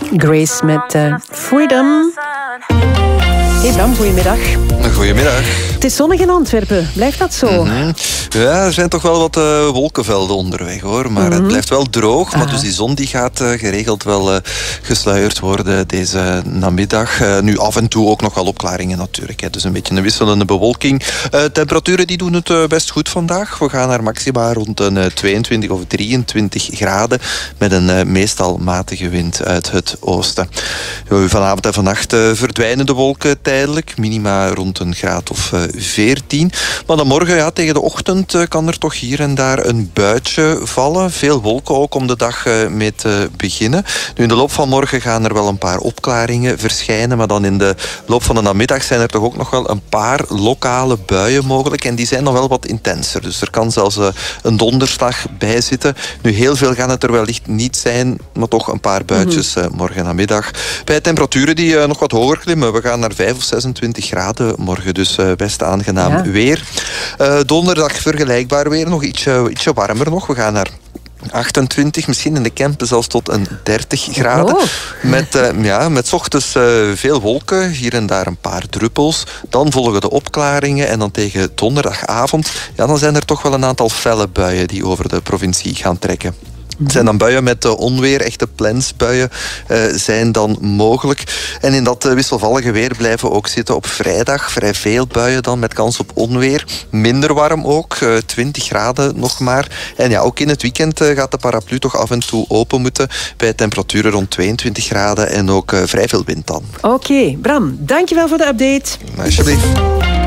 Grace met Freedom. Hey Bram, goedemiddag. Goedemiddag. Het is zonnig in Antwerpen. Blijft dat zo? Ja, er zijn toch wel wat wolkenvelden onderweg, hoor. Maar het blijft wel droog. Maar dus die zon die gaat geregeld wel gesluierd worden deze namiddag. Nu af en toe ook nog wel opklaringen natuurlijk. Hè. Dus een beetje een wisselende bewolking. Temperaturen die doen het best goed vandaag. We gaan naar maxima rond een 22 of 23 graden. Met een meestal matige wind uit het oosten. Vanavond en vannacht verdwijnen de wolken tijdelijk. Minima rond een graad of 14. Maar dan morgen, ja, tegen de ochtend kan er toch hier en daar een buitje vallen. Veel wolken ook om de dag mee te beginnen. Nu, in de loop van morgen gaan er wel een paar opklaringen verschijnen. Maar dan in de loop van de namiddag zijn er toch ook nog wel een paar lokale buien mogelijk. En die zijn nog wel wat intenser. Dus er kan zelfs een donderslag bij zitten. Nu, heel veel gaan het er wellicht niet zijn. Maar toch een paar buitjes morgen namiddag. Bij temperaturen die nog wat hoger klimmen. We gaan naar 5 of 26 graden morgen. Dus best aangenaam weer. Donderdag vergelijkbaar weer. Nog ietsje warmer nog. We gaan naar 28, misschien in de Kempen zelfs tot een 30 graden. Met 's ochtends veel wolken, hier en daar een paar druppels. Dan volgen de opklaringen en dan tegen donderdagavond, ja, dan zijn er toch wel een aantal felle buien die over de provincie gaan trekken. Het zijn dan buien met onweer, echte plensbuien zijn dan mogelijk. En in dat wisselvallige weer blijven ook zitten op vrijdag. Vrij veel buien dan met kans op onweer. Minder warm ook, 20 graden nog maar. En ja, ook in het weekend gaat de paraplu toch af en toe open moeten. Bij temperaturen rond 22 graden en ook vrij veel wind dan. Oké, Bram, dankjewel voor de update. Alsjeblieft.